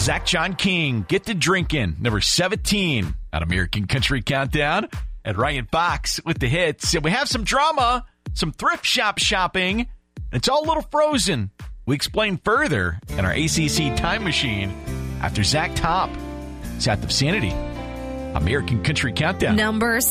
Zach John King, Get to Drinking, number 17 on American Country Countdown. And Ryan Fox with the hits. And we have some drama, some thrift shop shopping. It's all a little frozen. We explain further in our ACC Time Machine after Zach Top. South of Sanity, American Country Countdown. Number